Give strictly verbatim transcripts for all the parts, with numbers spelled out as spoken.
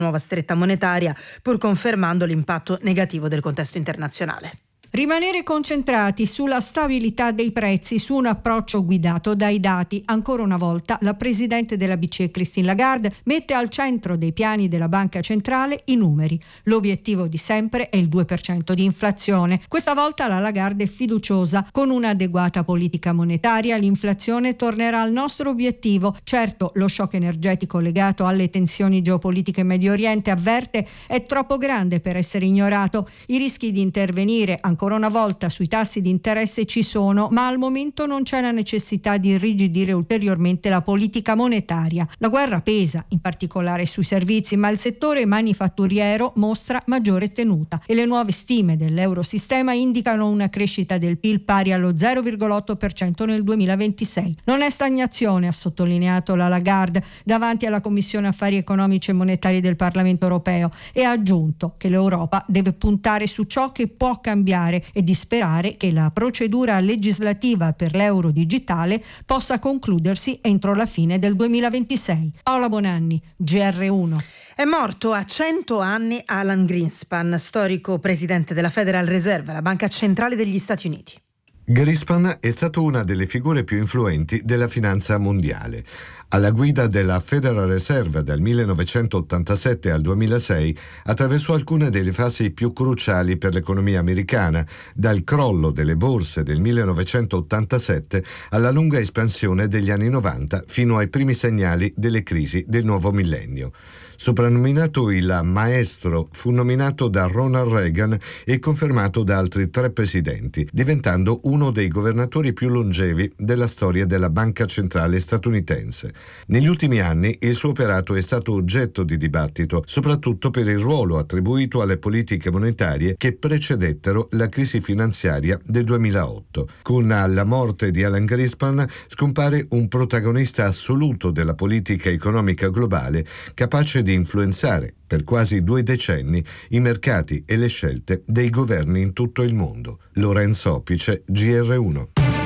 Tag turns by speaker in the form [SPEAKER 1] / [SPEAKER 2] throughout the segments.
[SPEAKER 1] nuova stretta monetaria, pur confermando l'impatto negativo del contesto internazionale.
[SPEAKER 2] Rimanere concentrati sulla stabilità dei prezzi, su un approccio guidato dai dati. Ancora una volta la Presidente della B C E Christine Lagarde mette al centro dei piani della Banca Centrale i numeri. L'obiettivo di sempre è il due per cento di inflazione. Questa volta la Lagarde è fiduciosa. Con un'adeguata politica monetaria l'inflazione tornerà al nostro obiettivo. Certo, lo shock energetico legato alle tensioni geopolitiche in Medio Oriente, avverte, è troppo grande per essere ignorato. I rischi di intervenire ancora Ancora una volta sui tassi di interesse ci sono, ma al momento non c'è la necessità di irrigidire ulteriormente la politica monetaria. La guerra pesa, in particolare sui servizi, ma il settore manifatturiero mostra maggiore tenuta e le nuove stime dell'Eurosistema indicano una crescita del P I L pari allo zero virgola otto per cento nel duemilaventisei. Non è stagnazione, ha sottolineato la Lagarde davanti alla Commissione Affari Economici e Monetari del Parlamento Europeo, e ha aggiunto che l'Europa deve puntare su ciò che può cambiare e di sperare che la procedura legislativa per l'euro digitale possa concludersi entro la fine del duemilaventisei. Paola Bonanni, G R uno.
[SPEAKER 1] È morto a cento anni Alan Greenspan, storico presidente della Federal Reserve, la banca centrale degli Stati Uniti.
[SPEAKER 3] Greenspan è stato una delle figure più influenti della finanza mondiale. Alla guida della Federal Reserve dal millenovecentottantasette al duemilasei attraversò alcune delle fasi più cruciali per l'economia americana, dal crollo delle borse del millenovecentottantasette alla lunga espansione degli anni novanta fino ai primi segnali delle crisi del nuovo millennio. Soprannominato il maestro, fu nominato da Ronald Reagan e confermato da altri tre presidenti, diventando uno dei governatori più longevi della storia della banca centrale statunitense. Negli ultimi anni il suo operato è stato oggetto di dibattito, soprattutto per il ruolo attribuito alle politiche monetarie che precedettero la crisi finanziaria del duemilaotto. Con la morte di Alan Greenspan scompare un protagonista assoluto della politica economica globale, capace di influenzare per quasi due decenni i mercati e le scelte dei governi in tutto il mondo. Lorenzo Opice, G R uno.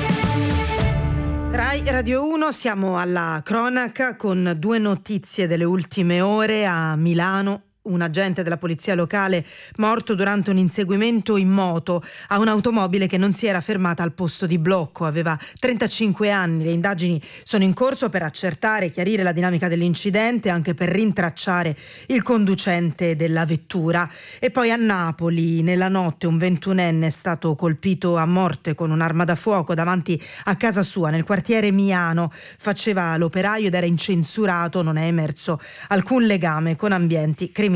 [SPEAKER 1] Rai Radio uno, siamo alla cronaca con due notizie delle ultime ore. A Milano un agente della polizia locale morto durante un inseguimento in moto a un'automobile che non si era fermata al posto di blocco. Aveva trentacinque anni. Le indagini sono in corso per accertare e chiarire la dinamica dell'incidente, anche per rintracciare il conducente della vettura. E poi a Napoli nella notte un ventunenne è stato colpito a morte con un'arma da fuoco davanti a casa sua nel quartiere Miano. Faceva l'operaio ed era incensurato. Non è emerso alcun legame con ambienti criminali.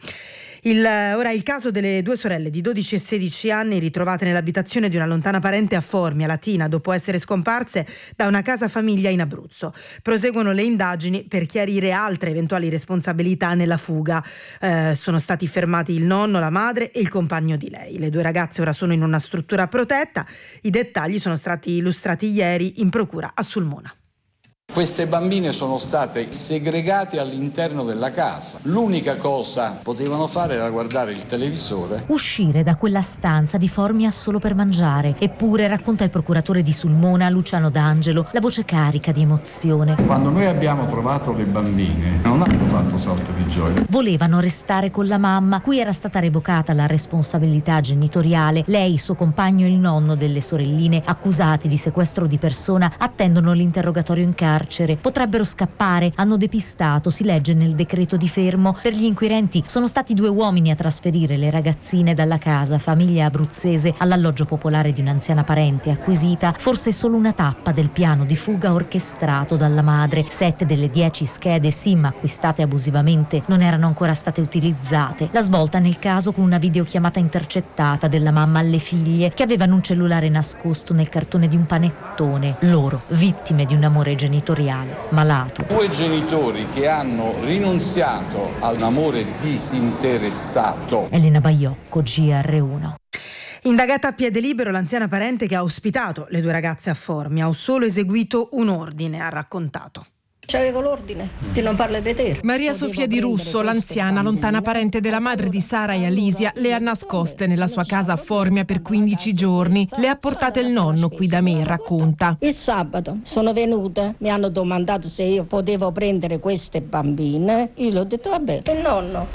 [SPEAKER 1] Il, ora il caso delle due sorelle di dodici e sedici anni ritrovate nell'abitazione di una lontana parente a Formia, Latina, dopo essere scomparse da una casa famiglia in Abruzzo. Proseguono le indagini per chiarire altre eventuali responsabilità nella fuga. Eh, sono stati fermati il nonno, la madre e il compagno di lei. Le due ragazze ora sono in una struttura protetta. I dettagli sono stati illustrati ieri in procura a Sulmona.
[SPEAKER 4] Queste bambine sono state segregate all'interno della casa. L'unica cosa che potevano fare era guardare il televisore.
[SPEAKER 5] Uscire da quella stanza di Formia solo per mangiare. Eppure, racconta il procuratore di Sulmona, Luciano D'Angelo, la voce carica di emozione.
[SPEAKER 4] Quando noi abbiamo trovato le bambine, non hanno fatto salto di gioia.
[SPEAKER 5] Volevano restare con la mamma, cui era stata revocata la responsabilità genitoriale. Lei, il suo compagno e il nonno delle sorelline, accusati di sequestro di persona, attendono l'interrogatorio in carcere. Potrebbero scappare, hanno depistato, si legge nel decreto di fermo. Per gli inquirenti sono stati due uomini a trasferire le ragazzine dalla casa famiglia abruzzese all'alloggio popolare di un'anziana parente acquisita, forse solo una tappa del piano di fuga orchestrato dalla madre. Sette delle dieci schede SIM acquistate abusivamente non erano ancora state utilizzate. La svolta nel caso con una videochiamata intercettata della mamma alle figlie che avevano un cellulare nascosto nel cartone di un panettone. Loro, vittime di un amore genitoriale malato.
[SPEAKER 4] Due genitori che hanno rinunziato all'amore disinteressato.
[SPEAKER 5] Elena Baiocco, G R uno.
[SPEAKER 1] Indagata a piede libero l'anziana parente che ha ospitato le due ragazze a Formia. Ho solo eseguito un ordine, ha raccontato.
[SPEAKER 6] C'avevo l'ordine di non farle vedere.
[SPEAKER 7] Maria Sofia Di Russo, l'anziana, lontana parente della madre di Sara e Alisia, le ha nascoste nella sua casa a Formia per quindici giorni. Le ha portate il nonno qui da me, racconta.
[SPEAKER 6] Il sabato sono venute, mi hanno domandato se io potevo prendere queste bambine. Io ho detto vabbè. Il nonno